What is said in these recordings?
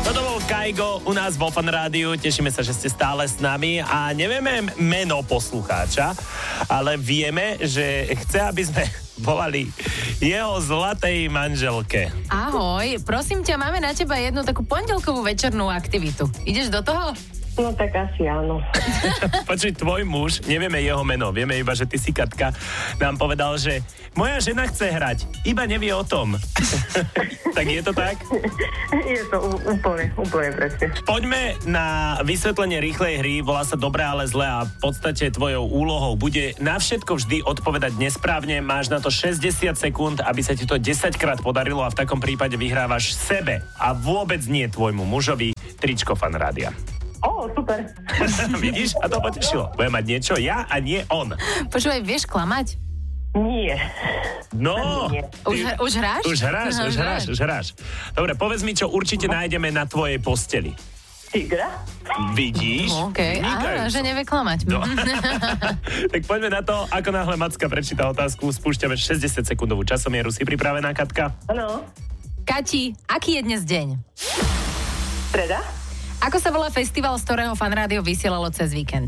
Toto bol Kaigo u nás vo Fan Rádiu, tešíme sa, že ste stále s nami a nevieme meno poslucháča, ale vieme, že chce, aby sme volali jeho zlatej manželke. Ahoj, prosím ťa, máme na teba jednu takú pondelkovú večernú aktivitu. Ideš do toho? No tak asi áno. Počuj, tvoj muž, nevieme jeho meno, vieme iba, že ty si Katka, nám povedal, že moja žena chce hrať, iba nevie o tom. Tak je to tak? Je to úplne presne. Poďme na vysvetlenie rýchlej hry, volá sa Dobré, ale zlé a v podstate tvojou úlohou bude na všetko vždy odpovedať nesprávne, máš na to 60 sekúnd, aby sa ti to 10 krát podarilo a v takom prípade vyhrávaš sebe a vôbec nie tvojmu mužovi tričko Fan Rádia. Super. Vidíš? A to potešilo. Budem mať niečo ja a nie on. Počúvaj, vieš klamať? Nie. No. Nie. Už hráš? Už hráš. Dobre, povedz mi, čo určite nájdeme na tvojej posteli. Tigra? Vidíš? OK, áno, že nevie klamať. No. Tak poďme na to, ako náhle Macka prečíta otázku, spúšťame 60-sekundovú časomieru. Si pripravená, Katka? Áno. Kati, aký je dnes deň? Streda? Ako sa volá festival, z ktorého Fan Rádio vysielalo cez víkend?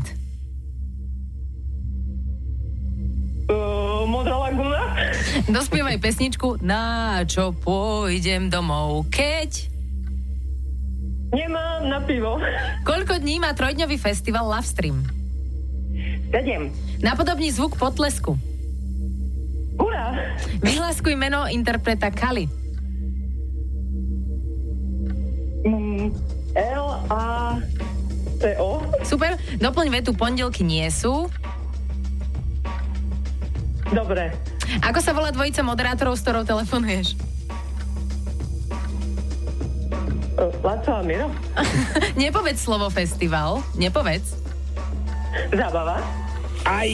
Modrá laguna? Dospievaj pesničku Na čo pôjdem domov, keď... Nemám na pivo. Koľko dní má trojdňový festival Lovestream? 7. Napodobní zvuk potlesku. Hurá! Vyhláskuj meno interpreta Kali. L-A-C-O. Super, doplň vetu, pondelky nie sú. Dobre. Ako sa volá dvojica moderátorov, s ktorou telefonuješ? Laco a Miro? Nepovedz slovo festival, nepovedz. Zábava? Aj.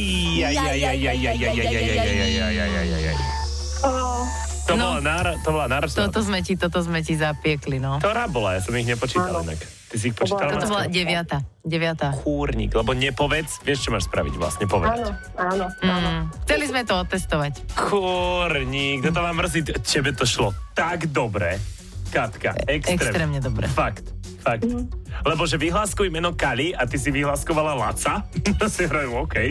To bola náročná. Toto sme ti zapiekli, no. Ktorá bola? Ja som ich nepočítal inak. Ty si ich počítala? Toto bola 9. Kúrnik, lebo nepovedz, vieš, čo máš spraviť vlastne, povedať. Áno. Chceli sme to otestovať. Kúrnik, to vám mrzí, tebe to šlo tak dobre. Katka, extrémne dobre. Fakt. Lebo že vyhláskuj meno Kali a ty si vyhláskovala Laca, to si hrajú OK.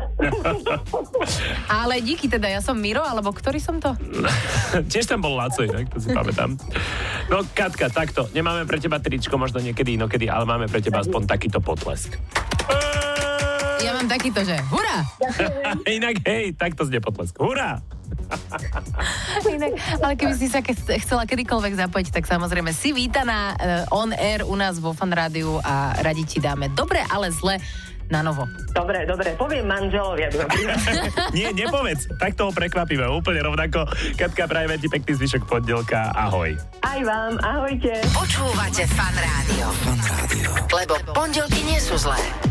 Ale díky teda, ja som Miro, alebo ktorý som to? Tiež tam bol Laco inak, to si pamätám. No Katka, takto, nemáme pre teba tričko, možno niekedy inokedy, ale máme pre teba aspoň takýto potlesk. Ja mám takýto, že hurá! Inak hej, takto znie potlesk. Hurá! Inak, ale keby si sa chcela kedykoľvek zapojiť, tak samozrejme si vítaná on air u nás vo Fan Rádiu a radi ti dáme dobre, ale zle na novo. Dobre, poviem manželovi. Nie, nepovedz, tak toho prekvapíme, úplne rovnako. Katka, prajeme ti pekný zvyšok pondelka, ahoj. Aj vám, ahojte. Počúvate Fan Rádio. Lebo pondelky nie sú zlé.